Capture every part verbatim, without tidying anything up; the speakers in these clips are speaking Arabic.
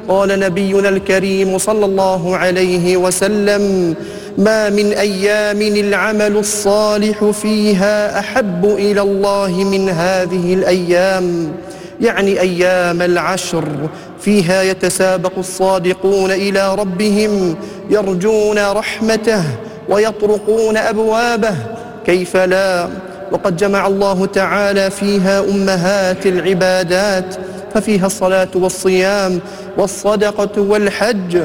قال نبينا الكريم صلى الله عليه وسلم: ما من أيام العمل الصالح فيها أحب إلى الله من هذه الأيام، يعني أيام العشر، فيها يتسابق الصادقون إلى ربهم يرجون رحمته ويطرقون أبوابه، كيف لا؟ وقد جمع الله تعالى فيها أمهات العبادات، ففيها الصلاة والصيام والصدقة والحج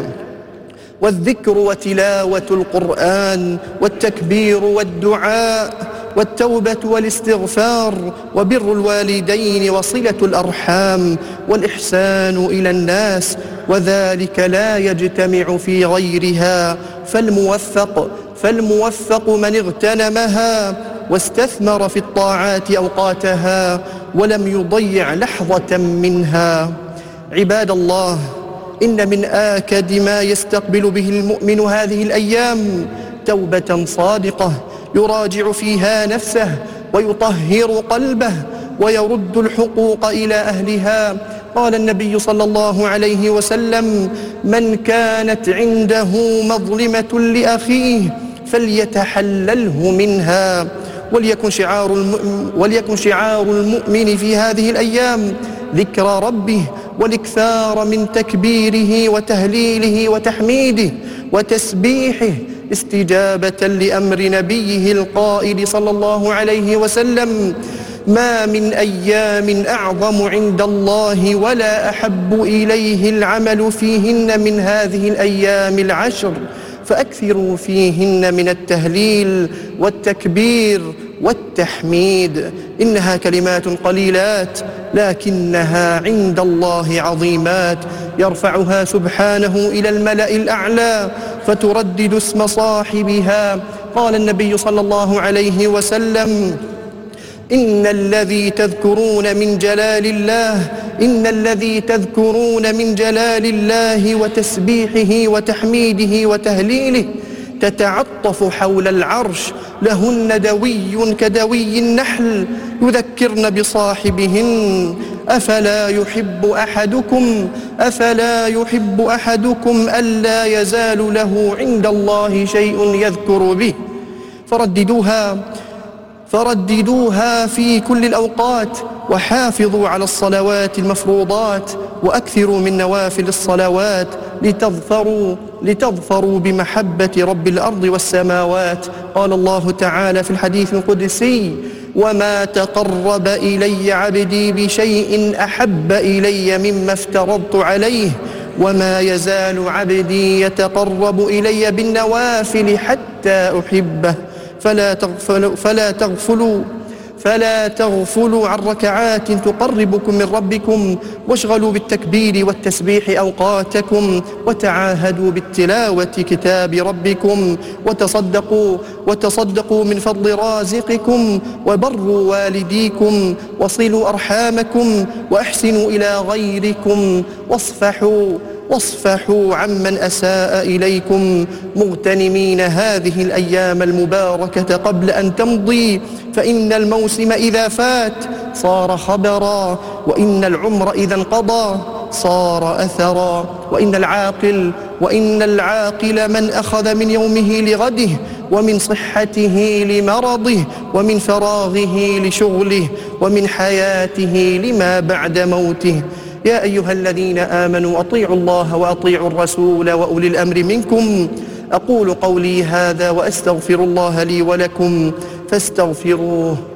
والذكر وتلاوة القرآن والتكبير والدعاء والتوبة والاستغفار وبر الوالدين وصلة الأرحام والإحسان إلى الناس، وذلك لا يجتمع في غيرها. فالموفق فالموفق من اغتنمها واستثمر في الطاعات أوقاتها ولم يضيع لحظة منها. عباد الله، إن من آكد ما يستقبل به المؤمن هذه الأيام توبة صادقة يراجع فيها نفسه ويطهر قلبه ويرد الحقوق إلى أهلها. قال النبي صلى الله عليه وسلم: من كانت عنده مظلمة لأخيه فليتحلله منها. وليكن شعار الم... وليكن شعار المؤمن في هذه الأيام ذكر ربه والاكثار من تكبيره وتهليله وتحميده وتسبيحه، استجابة لأمر نبيه القائل صلى الله عليه وسلم: ما من أيام أعظم عند الله ولا أحب إليه العمل فيهن من هذه الأيام العشر، فأكثروا فيهن من التهليل والتكبير والتحميد. إنها كلمات قليلات لكنها عند الله عظيمات، يرفعها سبحانه إلى الملأ الأعلى فتردد اسم صاحبها. قال النبي صلى الله عليه وسلم: إن الذي تذكرون من جلال الله إن الذي تذكرون من جلال الله وتسبيحه وتحميده وتهليله تتعطف حول العرش، لهن دوي كدوي النحل يذكرن بصاحبهن. أفلا يحب أحدكم أفلا يحب أحدكم ألا يزال له عند الله شيء يذكر به. فرددوها فرددوها في كل الأوقات، وحافظوا على الصلوات المفروضات، وأكثروا من نوافل الصلوات لتظفروا, لتظفروا بمحبة رب الأرض والسماوات. قال الله تعالى في الحديث القدسي: وما تقرب إلي عبدي بشيء أحب إلي مما افترضت عليه، وما يزال عبدي يتقرب إلي بالنوافل حتى أحبه. فلا تغفلوا فلا تغفلوا فلا تغفلوا عن ركعات تقربكم من ربكم، واشغلوا بالتكبير والتسبيح أوقاتكم، وتعاهدوا بالتلاوة كتاب ربكم، وتصدقوا وتصدقوا من فضل رازقكم، وبروا والديكم، وصلوا أرحامكم، وأحسنوا إلى غيركم، واصفحوا واصفحوا عمن أساء إليكم، مغتنمين هذه الأيام المباركة قبل أن تمضي، فإن الموسم إذا فات صار خبرا، وإن العمر إذا انقضى صار أثرا، وإن العاقل وإن العاقل من أخذ من يومه لغده، ومن صحته لمرضه، ومن فراغه لشغله، ومن حياته لما بعد موته. يا أيها الذين آمنوا أطيعوا الله وأطيعوا الرسول وأولي الأمر منكم. أقول قولي هذا وأستغفر الله لي ولكم فاستغفروه